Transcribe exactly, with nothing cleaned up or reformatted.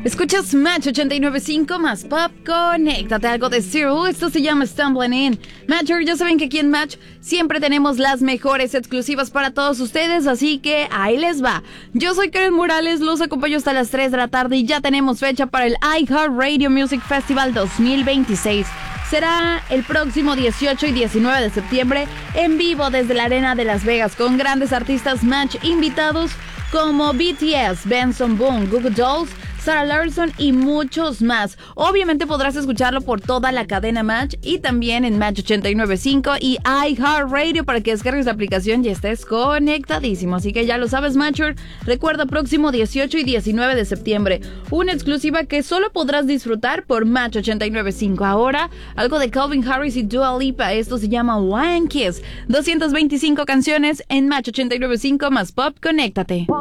Escuchas Match ochenta y nueve punto cinco más Pop. Conéctate, algo de Zero. Esto se llama Stumbling In. Matcher, ya saben que aquí en Match siempre tenemos las mejores exclusivas para todos ustedes, así que ahí les va. Yo soy Karen Morales, los acompaño hasta las tres de la tarde y ya tenemos fecha para el iHeartRadio Music Festival dos mil veintiséis. Será el próximo dieciocho y diecinueve de septiembre en vivo desde la Arena de Las Vegas con grandes artistas Match invitados como B T S, Benson Boone, Goo Goo Dolls, Sarah Larson y muchos más. Obviamente podrás escucharlo por toda la cadena Match y también en Match ochenta y nueve punto cinco y iHeartRadio para que descargues la aplicación y estés conectadísimo. Así que ya lo sabes, Matcher. Recuerda, próximo dieciocho y diecinueve de septiembre, una exclusiva que solo podrás disfrutar por Match ochenta y nueve punto cinco. Ahora, algo de Calvin Harris y Dua Lipa. Esto se llama One Kiss. doscientas veinticinco canciones en Match ochenta y nueve punto cinco más Pop. Conéctate.